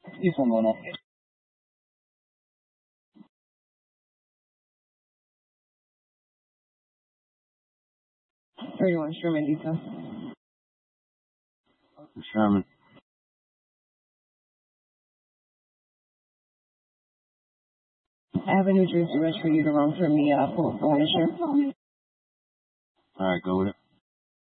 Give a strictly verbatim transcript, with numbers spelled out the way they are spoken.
This one going on. thirty-one Sherman detail. Sherman. I have a New Jersey rest for you to run for me, uh, for, for All right, go with it.